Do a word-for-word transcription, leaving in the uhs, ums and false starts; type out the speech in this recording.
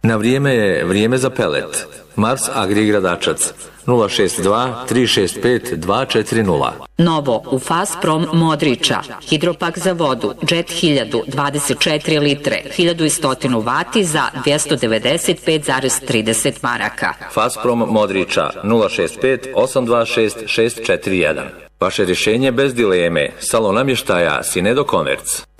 Na vrijeme je vrijeme za pelet. Mars Agri Gradačac nula šest dva tri šest pet dva četiri nula. Novo u Fasprom Modriča, hidropak za vodu, Jet hiljadu, dvadeset četiri litre, hiljadu sto vati za dvjesto devedeset pet zarez trideset maraka. Fasprom Modriča nula šest pet osam dva šest šest četiri jedan. Vaše rješenje bez dileme. Salon namještaja Sinedo Komerc.